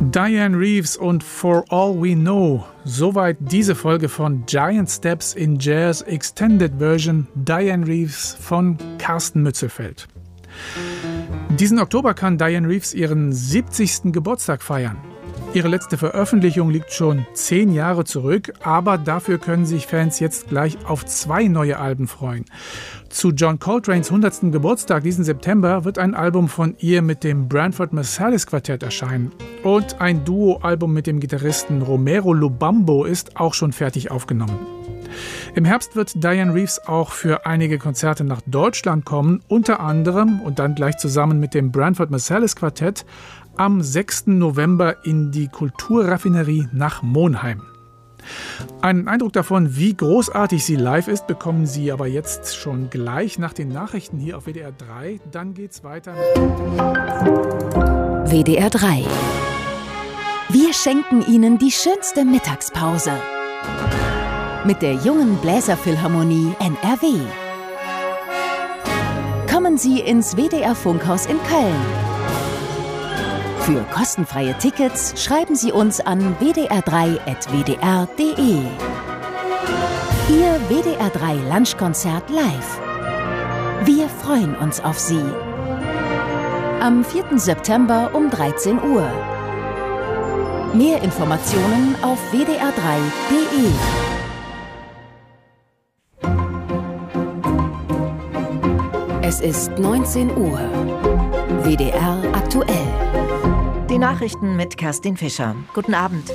Dianne Reeves und For All We Know. Soweit diese Folge von Giant Steps in Jazz Extended Version Dianne Reeves von Carsten Mützelfeld. Diesen Oktober kann Dianne Reeves ihren 70. Geburtstag feiern. Ihre letzte Veröffentlichung liegt schon 10 Jahre zurück, aber dafür können sich Fans jetzt gleich auf 2 neue Alben freuen. Zu John Coltranes 100. Geburtstag diesen September wird ein Album von ihr mit dem Branford Marsalis Quartett erscheinen. Und ein Duo-Album mit dem Gitarristen Romero Lubambo ist auch schon fertig aufgenommen. Im Herbst wird Dianne Reeves auch für einige Konzerte nach Deutschland kommen, unter anderem und dann gleich zusammen mit dem Branford Marsalis Quartett am 6. November in die Kulturraffinerie nach Monheim. Einen Eindruck davon, wie großartig sie live ist, bekommen Sie aber jetzt schon gleich nach den Nachrichten hier auf WDR 3. Dann geht's weiter mit WDR 3. Wir schenken Ihnen die schönste Mittagspause mit der Jungen Bläserphilharmonie NRW. Kommen Sie ins WDR Funkhaus in Köln. Für kostenfreie Tickets schreiben Sie uns an wdr3@wdr.de. Ihr WDR 3 Lunchkonzert live. Wir freuen uns auf Sie. Am 4. September um 13 Uhr. Mehr Informationen auf wdr3.de. Es ist 19 Uhr. WDR aktuell. Die Nachrichten mit Kerstin Fischer. Guten Abend.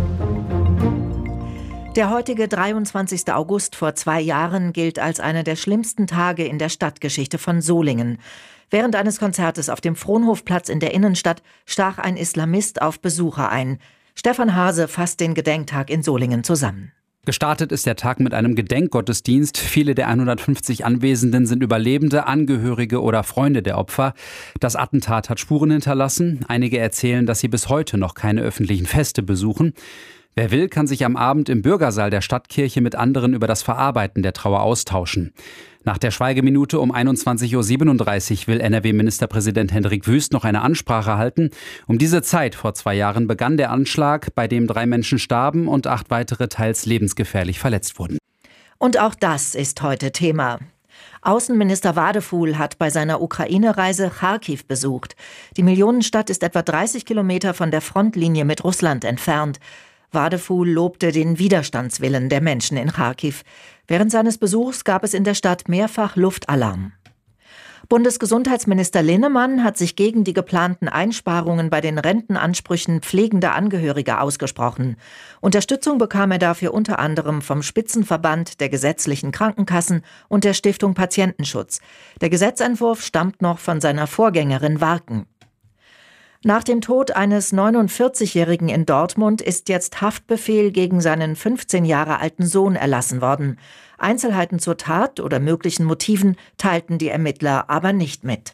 Der heutige 23. August vor 2 Jahren gilt als einer der schlimmsten Tage in der Stadtgeschichte von Solingen. Während eines Konzertes auf dem Fronhofplatz in der Innenstadt stach ein Islamist auf Besucher ein. Stefan Hase fasst den Gedenktag in Solingen zusammen. Gestartet ist der Tag mit einem Gedenkgottesdienst. Viele der 150 Anwesenden sind Überlebende, Angehörige oder Freunde der Opfer. Das Attentat hat Spuren hinterlassen. Einige erzählen, dass sie bis heute noch keine öffentlichen Feste besuchen. Wer will, kann sich am Abend im Bürgersaal der Stadtkirche mit anderen über das Verarbeiten der Trauer austauschen. Nach der Schweigeminute um 21.37 Uhr will NRW-Ministerpräsident Hendrik Wüst noch eine Ansprache halten. Um diese Zeit vor 2 Jahren begann der Anschlag, bei dem 3 Menschen starben und 8 weitere teils lebensgefährlich verletzt wurden. Und auch das ist heute Thema. Außenminister Wadefuhl hat bei seiner Ukraine-Reise Charkiw besucht. Die Millionenstadt ist etwa 30 Kilometer von der Frontlinie mit Russland entfernt. Wadefuhl lobte den Widerstandswillen der Menschen in Charkiw. Während seines Besuchs gab es in der Stadt mehrfach Luftalarm. Bundesgesundheitsminister Linnemann hat sich gegen die geplanten Einsparungen bei den Rentenansprüchen pflegender Angehöriger ausgesprochen. Unterstützung bekam er dafür unter anderem vom Spitzenverband der gesetzlichen Krankenkassen und der Stiftung Patientenschutz. Der Gesetzentwurf stammt noch von seiner Vorgängerin Warken. Nach dem Tod eines 49-Jährigen in Dortmund ist jetzt Haftbefehl gegen seinen 15 Jahre alten Sohn erlassen worden. Einzelheiten zur Tat oder möglichen Motiven teilten die Ermittler aber nicht mit.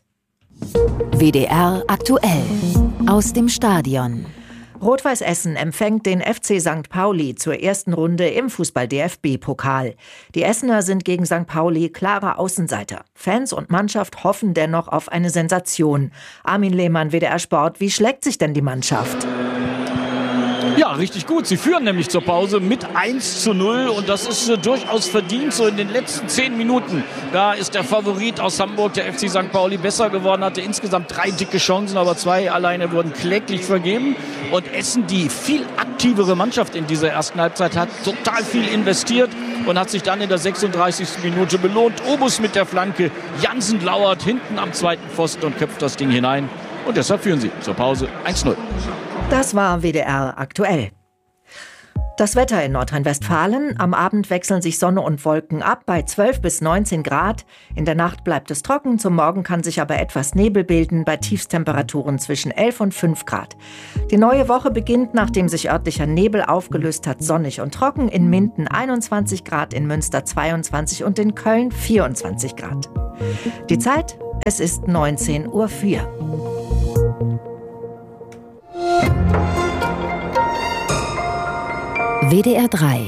WDR aktuell. Aus dem Stadion. Rot-Weiß Essen empfängt den FC St. Pauli zur ersten Runde im Fußball-DFB-Pokal. Die Essener sind gegen St. Pauli klare Außenseiter. Fans und Mannschaft hoffen dennoch auf eine Sensation. Armin Lehmann, WDR Sport, wie schlägt sich denn die Mannschaft? Ja, richtig gut. Sie führen nämlich zur Pause mit 1:0 und das ist durchaus verdient. So in den letzten 10 Minuten, da ist der Favorit aus Hamburg, der FC St. Pauli, besser geworden, hatte insgesamt 3 dicke Chancen, aber 2 alleine wurden kläglich vergeben. Und Essen, die viel aktivere Mannschaft in dieser ersten Halbzeit, hat total viel investiert und hat sich dann in der 36. Minute belohnt. Obus mit der Flanke, Jansen lauert hinten am zweiten Pfosten und köpft das Ding hinein. Und deshalb führen sie zur Pause 1:0. Das war WDR aktuell. Das Wetter in Nordrhein-Westfalen. Am Abend wechseln sich Sonne und Wolken ab bei 12 bis 19 Grad. In der Nacht bleibt es trocken. Zum Morgen kann sich aber etwas Nebel bilden bei Tiefstemperaturen zwischen 11 und 5 Grad. Die neue Woche beginnt, nachdem sich örtlicher Nebel aufgelöst hat, sonnig und trocken. In Minden 21 Grad, in Münster 22 und in Köln 24 Grad. Die Zeit, es ist 19:04 Uhr. WDR 3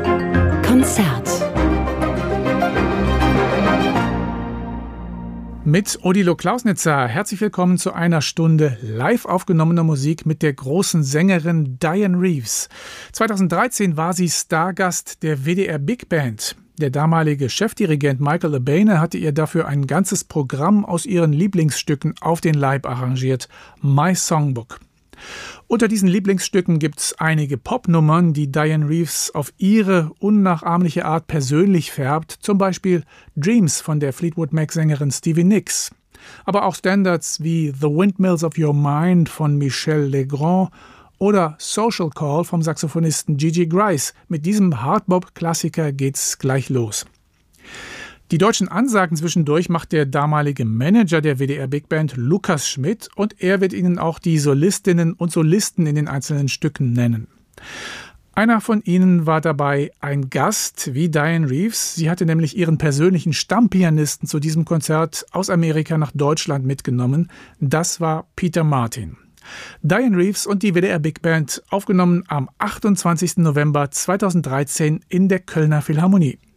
Konzert. Mit Odilo Klausnitzer. Herzlich willkommen zu einer Stunde live aufgenommener Musik mit der großen Sängerin Dianne Reeves. 2013 war sie Stargast der WDR Big Band. Der damalige Chefdirigent Michael Abene hatte ihr dafür ein ganzes Programm aus ihren Lieblingsstücken auf den Leib arrangiert. My Songbook. Unter diesen Lieblingsstücken gibt es einige Popnummern, die Dianne Reeves auf ihre unnachahmliche Art persönlich färbt, zum Beispiel Dreams von der Fleetwood Mac-Sängerin Stevie Nicks. Aber auch Standards wie The Windmills of Your Mind von Michel Legrand oder Social Call vom Saxophonisten Gigi Grice. Mit diesem Hardbop-Klassiker geht's gleich los. Die deutschen Ansagen zwischendurch macht der damalige Manager der WDR Big Band Lukas Schmidt und er wird Ihnen auch die Solistinnen und Solisten in den einzelnen Stücken nennen. Einer von ihnen war dabei ein Gast wie Dianne Reeves. Sie hatte nämlich ihren persönlichen Stammpianisten zu diesem Konzert aus Amerika nach Deutschland mitgenommen. Das war Peter Martin. Dianne Reeves und die WDR Big Band, aufgenommen am 28. November 2013 in der Kölner Philharmonie.